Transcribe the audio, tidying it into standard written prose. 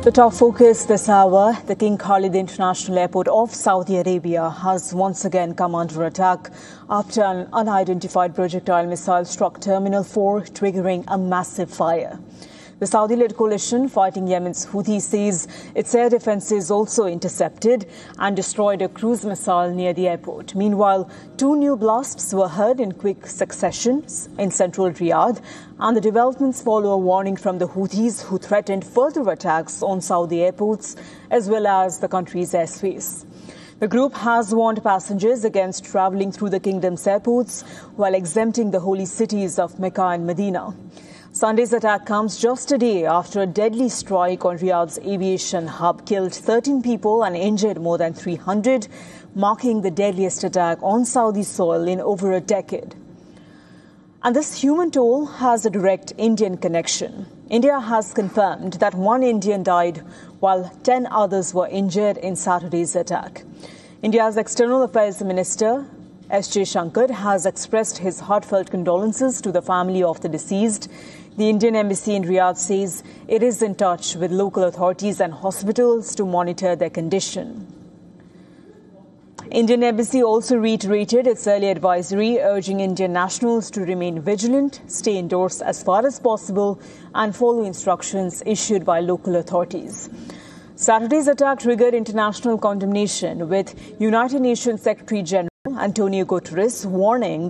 The top focus this hour, the King Khalid International Airport of Saudi Arabia has once again come under attack after an unidentified projectile missile struck Terminal 4, triggering a massive fire. The Saudi-led coalition fighting Yemen's Houthis says its air defences also intercepted and destroyed a cruise missile near the airport. Meanwhile, 2 new blasts were heard in quick succession in central Riyadh, and the developments follow a warning from the Houthis, who threatened further attacks on Saudi airports as well as the country's airspace. The group has warned passengers against travelling through the kingdom's airports while exempting the holy cities of Mecca and Medina. Sunday's attack comes just a day after a deadly strike on Riyadh's aviation hub killed 13 people and injured more than 300, marking the deadliest attack on Saudi soil in over a decade. And this human toll has a direct Indian connection. India has confirmed that 1 Indian died while 10 others were injured in Saturday's attack. India's External Affairs Minister S. J. Shankar has expressed his heartfelt condolences to the family of the deceased. The Indian Embassy in Riyadh says it is in touch with local authorities and hospitals to monitor their condition. Indian Embassy also reiterated its early advisory, urging Indian nationals to remain vigilant, stay indoors as far as possible, and follow instructions issued by local authorities. Saturday's attack triggered international condemnation, with United Nations Secretary General Antonio Guterres warning